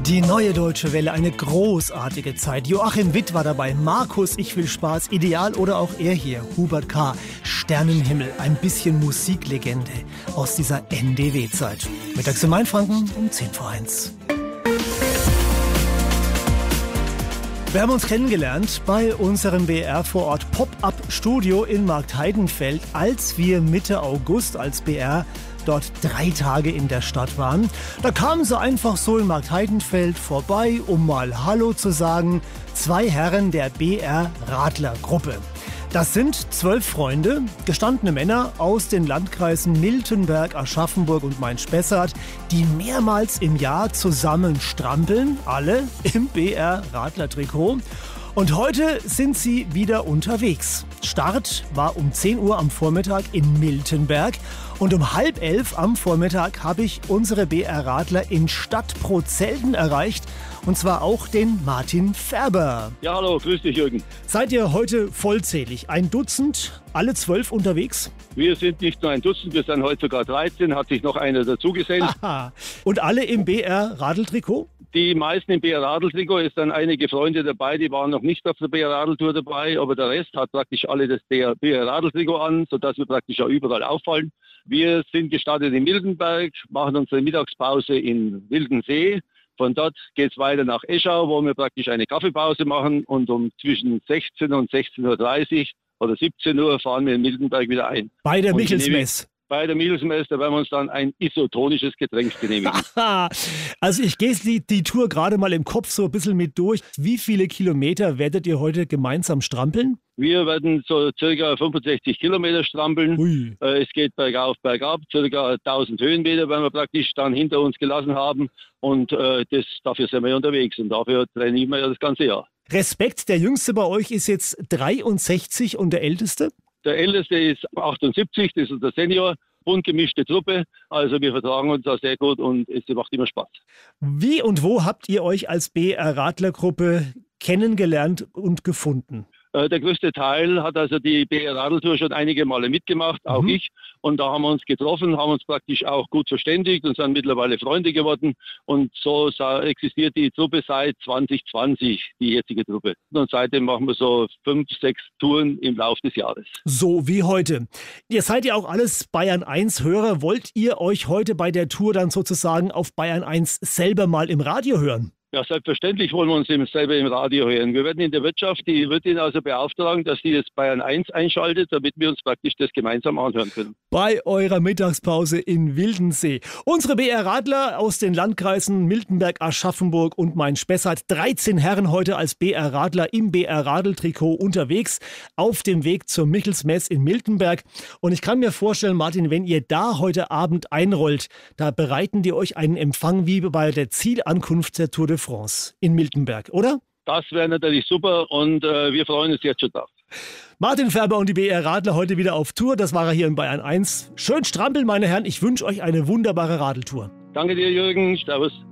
Die Neue Deutsche Welle, eine großartige Zeit. Joachim Witt war dabei, Markus, Ich will Spaß, Ideal oder auch er hier, Hubert K., Sternenhimmel, ein bisschen Musiklegende aus dieser NDW-Zeit. Mittags in Mainfranken um 10 vor 1. Wir haben uns kennengelernt bei unserem BR Vorort Pop-Up-Studio in Marktheidenfeld, als wir Mitte August als BR dort 3 Tage in der Stadt waren. Da kamen sie einfach so in Marktheidenfeld vorbei, um mal Hallo zu sagen. 2 Herren der BR Radler-Gruppe. Das sind 12 Freunde, gestandene Männer aus den Landkreisen Miltenberg, Aschaffenburg und Main-Spessart, die mehrmals im Jahr zusammen strampeln, alle im BR Radler-Trikot. Und heute sind sie wieder unterwegs. Start war um 10 Uhr am Vormittag in Miltenberg und um 10:30 am Vormittag habe ich unsere BR Radler in Stadtprozelden erreicht. Und zwar auch den Martin Färber. Ja, hallo, grüß dich, Jürgen. Seid ihr heute vollzählig? 1 Dutzend, alle 12 unterwegs? Wir sind nicht nur 1 Dutzend, wir sind heute sogar 13, hat sich noch einer dazugesellt. Aha. Und alle im BR Radeltrikot? Die meisten im BR Radeltrikot, ist dann einige Freunde dabei, die waren noch nicht auf der BR Radeltour dabei, aber der Rest hat praktisch alle das BR Radeltrikot an, sodass wir praktisch auch überall auffallen. Wir sind gestartet in Miltenberg, machen unsere Mittagspause in Wildensee. Von dort geht es weiter nach Eschau, wo wir praktisch eine Kaffeepause machen und zwischen 16 und 16:30 Uhr oder 17 Uhr fahren wir in Miltenberg wieder ein. Bei der Michelsmess. Bei der Michelsmess, da werden wir uns dann ein isotonisches Getränk genehmigen. Also ich gehe die Tour gerade mal im Kopf so ein bisschen mit durch. Wie viele Kilometer werdet ihr heute gemeinsam strampeln? Wir werden so circa 65 Kilometer strampeln. Es geht bergauf, bergab, circa 1000 Höhenmeter werden wir praktisch dann hinter uns gelassen haben. Und dafür sind wir unterwegs und dafür trainieren wir ja das ganze Jahr. Respekt, der Jüngste bei euch ist jetzt 63 und der Älteste? Der Älteste ist 78, das ist der Senior. Bunt gemischte Truppe, also wir vertragen uns da sehr gut und es macht immer Spaß. Wie und wo habt ihr euch als BR Radler-Gruppe kennengelernt und gefunden? Der größte Teil hat also die BR Radeltour schon einige Male mitgemacht, auch ich. Und da haben wir uns getroffen, haben uns praktisch auch gut verständigt und sind mittlerweile Freunde geworden. Und so existiert die Truppe seit 2020, die jetzige Truppe. Und seitdem machen wir so 5, 6 Touren im Laufe des Jahres. So wie heute. Ihr seid ja auch alles Bayern 1 Hörer. Wollt ihr euch heute bei der Tour dann sozusagen auf Bayern 1 selber mal im Radio hören? Ja, selbstverständlich wollen wir uns selber im Radio hören. Wir werden in der Wirtschaft, die wird ihn also beauftragen, dass die das Bayern 1 einschaltet, damit wir uns praktisch das gemeinsam anhören können. Bei eurer Mittagspause in Wildensee. Unsere BR Radler aus den Landkreisen Miltenberg, Aschaffenburg und Main-Spessart. 13 Herren heute als BR Radler im BR Radeltrikot unterwegs auf dem Weg zur Michelsmess in Miltenberg. Und ich kann mir vorstellen, Martin, wenn ihr da heute Abend einrollt, da bereiten die euch einen Empfang wie bei der Zielankunft der Tour de France in Miltenberg, oder? Das wäre natürlich super und wir freuen uns jetzt schon drauf. Martin Färber und die BR Radler heute wieder auf Tour. Das war er hier in Bayern 1. Schön strampeln, meine Herren. Ich wünsche euch eine wunderbare Radeltour. Danke dir, Jürgen. Servus.